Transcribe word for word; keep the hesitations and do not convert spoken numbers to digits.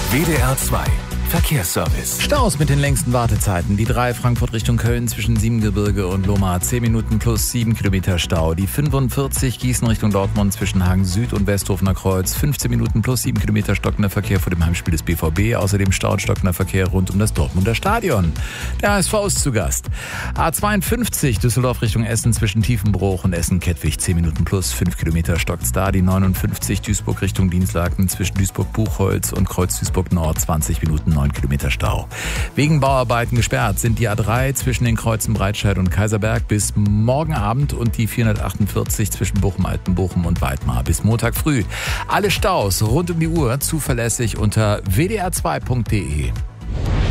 W D R zwei Verkehrsservice. Staus mit den längsten Wartezeiten. Die drei Frankfurt Richtung Köln zwischen Siebengebirge und Lohmar zehn Minuten plus sieben Kilometer Stau. Die fünfundvierzig Gießen Richtung Dortmund zwischen Hagen Süd und Westhofener Kreuz fünfzehn Minuten plus sieben Kilometer stockender Verkehr vor dem Heimspiel des B V B. Außerdem Stau und stockender Verkehr rund um das Dortmunder Stadion. Der H S V ist zu Gast. A zweiundfünfzig Düsseldorf Richtung Essen zwischen Tiefenbruch und Essen-Kettwig zehn Minuten plus fünf Kilometer stockt's da. Die neunundfünfzig Duisburg Richtung Dienstlaken zwischen Duisburg-Buchholz und Kreuz Duisburg Nord zwanzig Minuten neun Kilometer Stau. Wegen Bauarbeiten gesperrt sind die A drei zwischen den Kreuzen Breitscheid und Kaiserberg bis morgen Abend und die vierhundertachtundvierzig zwischen Bochum, Altenbochum und Weidmar bis Montag früh. Alle Staus rund um die Uhr zuverlässig unter w d r zwei punkt d e.